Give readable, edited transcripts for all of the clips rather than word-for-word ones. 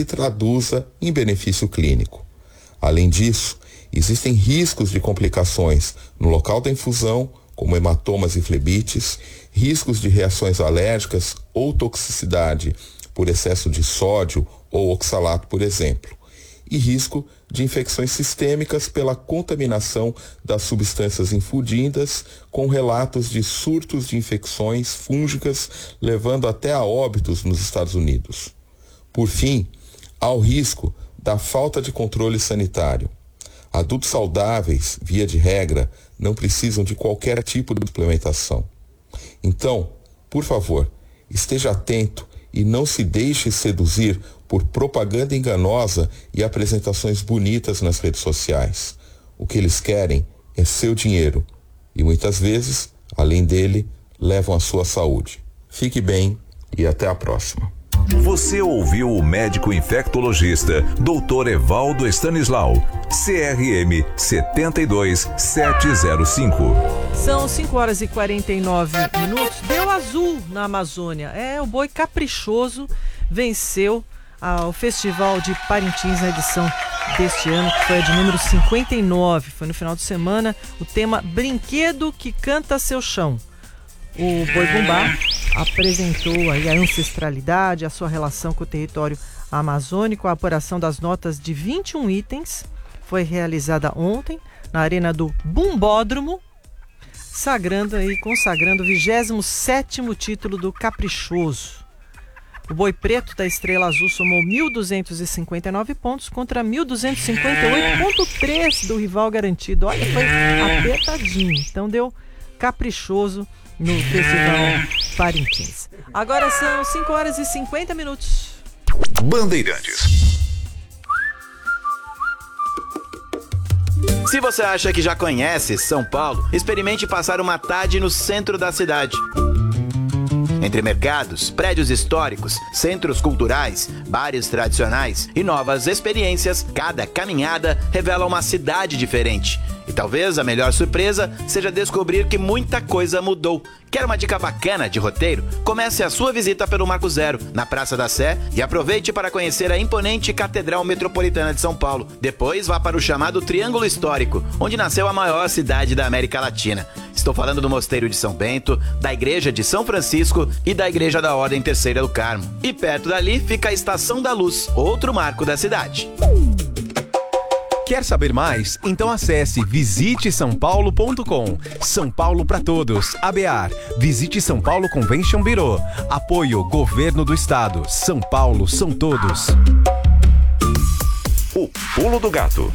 se traduza em benefício clínico. Além disso, existem riscos de complicações no local da infusão, como hematomas e flebites, riscos de reações alérgicas ou toxicidade por excesso de sódio ou oxalato, por exemplo, e risco de infecções sistêmicas pela contaminação das substâncias infundidas, com relatos de surtos de infecções fúngicas levando até a óbitos nos Estados Unidos. Por fim, há o risco da falta de controle sanitário. Adultos saudáveis, via de regra, não precisam de qualquer tipo de suplementação. Então, por favor, esteja atento e não se deixe seduzir por propaganda enganosa e apresentações bonitas nas redes sociais. O que eles querem é seu dinheiro e muitas vezes, além dele, levam a sua saúde. Fique bem e até a próxima. Você ouviu o médico infectologista Dr. Evaldo Stanislau, CRM 72705. São 5h49. Deu azul na Amazônia. O boi caprichoso venceu o Festival de Parintins na edição deste ano, que foi a de número 59. Foi no final de semana, o tema Brinquedo que Canta Seu Chão. O boi bumbá apresentou aí a ancestralidade, a sua relação com o território amazônico. A apuração das notas de 21 itens foi realizada ontem na arena do Bumbódromo, consagrando o 27º título do Caprichoso. O boi preto da Estrela Azul somou 1.259 pontos contra 1.258,3 do rival garantido. Olha, foi apertadinho. Então deu Caprichoso no Festival Parintins. Agora são 5h50. Bandeirantes. Se você acha que já conhece São Paulo, experimente passar uma tarde no centro da cidade. Entre mercados, prédios históricos, centros culturais, bares tradicionais e novas experiências, cada caminhada revela uma cidade diferente. E talvez a melhor surpresa seja descobrir que muita coisa mudou. Quer uma dica bacana de roteiro? Comece a sua visita pelo Marco Zero, na Praça da Sé, e aproveite para conhecer a imponente Catedral Metropolitana de São Paulo. Depois vá para o chamado Triângulo Histórico, onde nasceu a maior cidade da América Latina. Estou falando do Mosteiro de São Bento, da Igreja de São Francisco e da Igreja da Ordem Terceira do Carmo. E perto dali fica a Estação da Luz, outro marco da cidade. Quer saber mais? Então acesse visitesaopaulo.com. São Paulo para todos. ABAR. Visite São Paulo Convention Bureau. Apoio Governo do Estado. São Paulo são todos. O Pulo do Gato.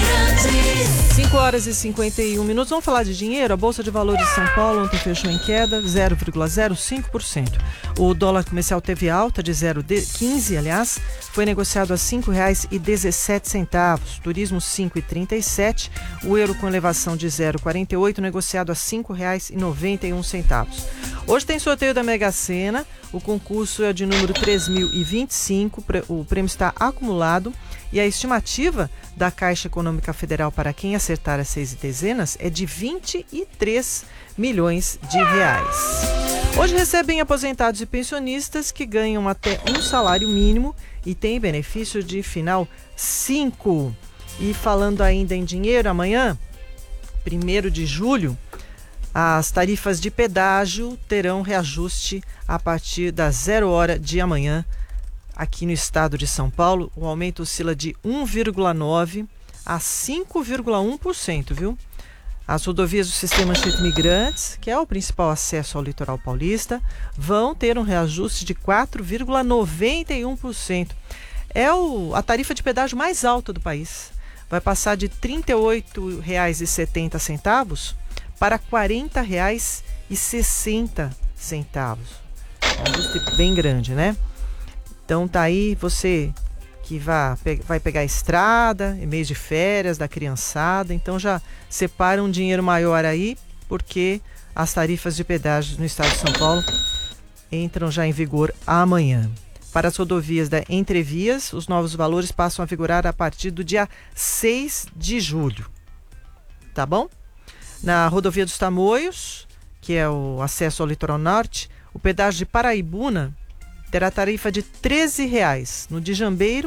5h51. Vamos falar de dinheiro. A Bolsa de Valores de São Paulo ontem fechou em queda 0,05%. O dólar comercial teve alta de 0,15, aliás, foi negociado a R$ 5,17. Turismo 5,37. O euro com elevação de 0,48, negociado a R$ 5,91. Hoje tem sorteio da Mega Sena. O concurso é de número 3025. O prêmio está acumulado. E a estimativa da Caixa Econômica Federal para quem acertar as 6 dezenas é de 23 milhões de reais. Hoje recebem aposentados e pensionistas que ganham até um salário mínimo e têm benefício de final 5. E falando ainda em dinheiro, amanhã, 1º de julho, as tarifas de pedágio terão reajuste a partir das 0 hora de amanhã. Aqui no estado de São Paulo, o aumento oscila de 1,9% a 5,1%, viu? As rodovias do Sistema Anchieta Imigrantes, que é o principal acesso ao litoral paulista, vão ter um reajuste de 4,91%. É a tarifa de pedágio mais alta do país. Vai passar de R$ 38,70 para R$ 40,60. É um ajuste bem grande, né? Então tá aí, você que vai pegar a estrada, em mês de férias da criançada, então já separa um dinheiro maior aí, porque as tarifas de pedágio no estado de São Paulo entram já em vigor amanhã. Para as rodovias da Entrevias, os novos valores passam a vigorar a partir do dia 6 de julho. Tá bom? Na rodovia dos Tamoios, que é o acesso ao litoral norte, o pedágio de Paraibuna terá tarifa de R$ 13. No de Jambeiro,